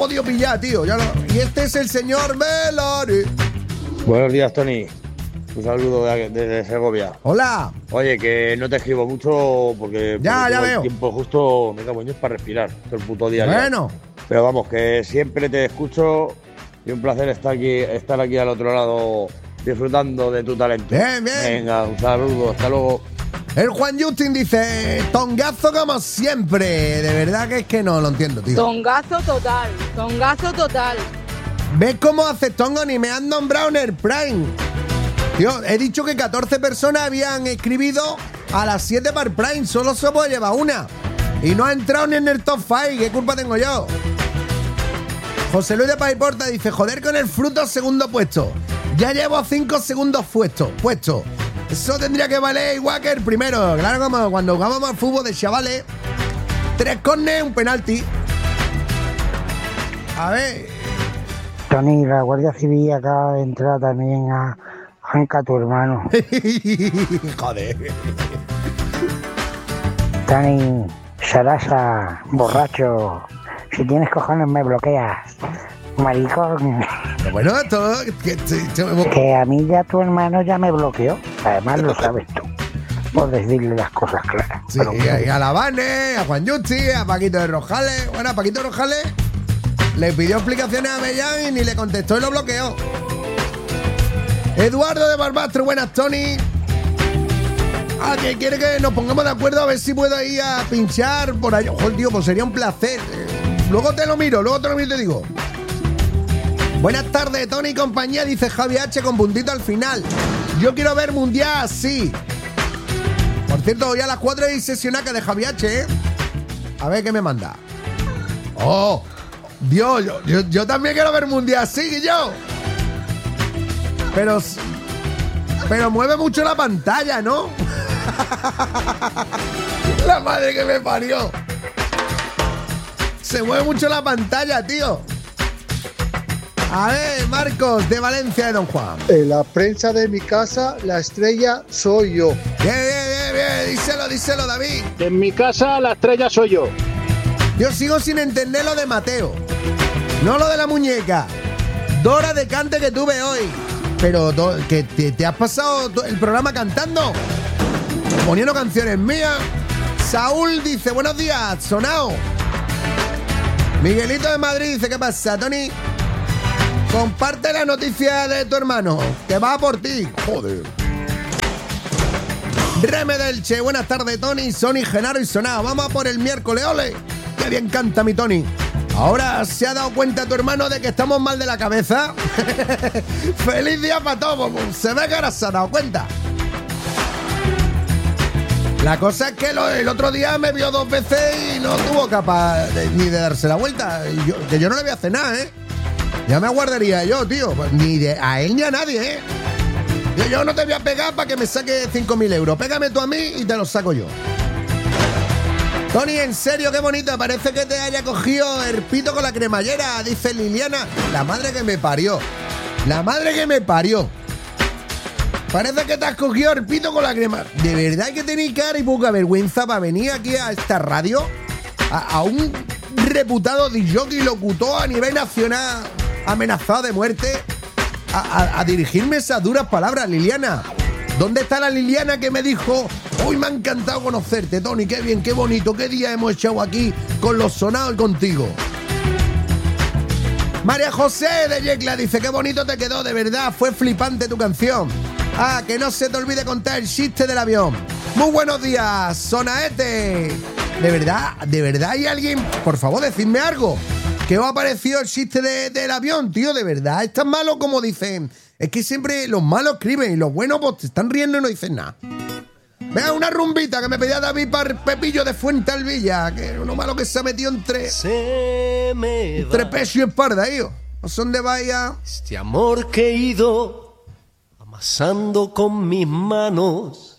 podido pillar, tío. Y este es el señor Melari. Buenos días, Tony. Un saludo desde Segovia. Hola. Oye, que no te escribo mucho porque ya tengo veo. El tiempo justo, me cago en Dios, para respirar todo el puto día. Bueno. Pero vamos, que siempre te escucho y un placer estar aquí al otro lado disfrutando de tu talento. Bien. Venga, un saludo, hasta luego. El Juan Justin dice, tongazo como siempre. De verdad que es que no lo entiendo, tío. Tongazo total. ¿Ves cómo haces tongo? Ni me han nombrado en el Prime. Tío, he dicho que 14 personas habían escribido a las 7 para el Prime. Solo se puede llevar una. Y no ha entrado ni en el top 5. ¿Qué culpa tengo yo? José Luis de Paiporta dice, joder con el fruto segundo puesto. Ya llevo 5 segundos puesto. Eso tendría que valer igual que el primero. Claro, como cuando jugábamos al fútbol de chavales. 3 córner, un penalti. A ver. Tony, la Guardia Civil acaba de entrar también a Anca, tu hermano. Joder. Tony, Sarasa, borracho. Si tienes cojones me bloqueas. Maricón. Bueno, esto... Que a mí ya tu hermano ya me bloqueó. Además lo sabes tú. Por decirle las cosas claras. Sí, y a la Vane, a Juan Yusti, a Paquito de Rojales. Bueno, a Paquito de Rojales le pidió explicaciones a Mellán y ni le contestó y lo bloqueó. Eduardo de Barbastro, buenas, Tony. Que quiere que nos pongamos de acuerdo a ver si puedo ir a pinchar por ahí. Ojo, tío, pues sería un placer. Luego te lo miro y te digo. Buenas tardes, Tony y compañía, dice Javi H con puntito al final. Yo quiero ver Mundial así. Por cierto, hoy a las 4 hay sesionaca de Javi H, ¿eh? A ver qué me manda. ¡Oh! Dios, yo también quiero ver Mundial así, yo. Pero mueve mucho la pantalla, ¿no? La madre que me parió. Se mueve mucho la pantalla, tío. A ver, Marcos, de Valencia de Don Juan. En la prensa de mi casa, la estrella soy yo. Bien. Díselo, David. En mi casa, la estrella soy yo. Yo sigo sin entender lo de Mateo. No lo de la muñeca. Dora de cante que tuve hoy. Pero que te has pasado el programa cantando, poniendo canciones mías. Saúl dice, buenos días, sonao. Miguelito de Madrid dice, ¿qué pasa, Tony? Comparte la noticia de tu hermano, que va por ti. Joder. Reme del Che, buenas tardes, Tony, Sony, Genaro y Sonao. Vamos a por el miércoles, ole. Qué bien canta mi Tony. Ahora se ha dado cuenta tu hermano de que estamos mal de la cabeza. ¡Feliz día para todos! Se ve que ahora se ha dado cuenta. La cosa es que el otro día me vio 2 veces y no tuvo capaz ni de darse la vuelta. Que yo no le voy a hacer nada, ¿eh? Ya me aguardaría yo, tío. Ni a él ni a nadie, ¿eh? Yo no te voy a pegar para que me saque 5.000 euros. Pégame tú a mí y te los saco yo. Tony, en serio, qué bonito. Parece que te haya cogido el pito con la cremallera, dice Liliana. La madre que me parió. Parece que te has cogido el pito con la crema. ¿De verdad hay que tener cara y poca vergüenza para venir aquí a esta radio? A un reputado disjockey locutor a nivel nacional amenazado de muerte a dirigirme esas duras palabras, Liliana. ¿Dónde está la Liliana que me dijo, hoy me ha encantado conocerte, Tony, qué bien, qué bonito, qué día hemos echado aquí con los sonados contigo? María José de Yecla dice, qué bonito te quedó, de verdad, fue flipante tu canción. Que no se te olvide contar el chiste del avión. Muy buenos días, Sonaete. ¿De verdad hay alguien? Por favor, decidme algo. ¿Qué os ha parecido el chiste del avión, tío? ¿De verdad es tan malo como dicen? Es que siempre los malos escriben y los buenos pues te están riendo y no dicen nada. Vea, una rumbita que me pedía David para Pepillo de Fuentealbilla, que lo malo que se ha metido entre pecho y espalda, tío. No son de vaya. Este amor que he ido amasando con mis manos